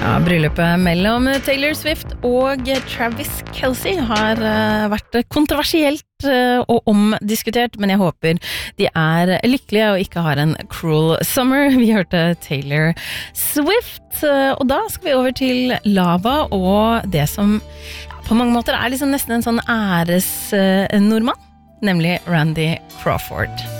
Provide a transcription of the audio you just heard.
Ja, bryllupet mellom Taylor Swift og Travis Kelce har vært kontroversielt og omdiskutert, men jeg håper de er lykkelige og ikke har en cruel summer. Vi hørte Taylor Swift, og da skal vi over til Lava og det som på mange måter er liksom nesten en sånn æresnordmann, nemlig Randy Crawford.